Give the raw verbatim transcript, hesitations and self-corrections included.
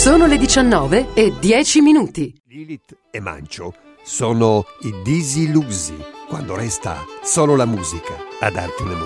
Sono le diciannove e dieci minuti. Lilith e Mancio sono i Disilusi, quando resta solo la musica a darti un'emozione.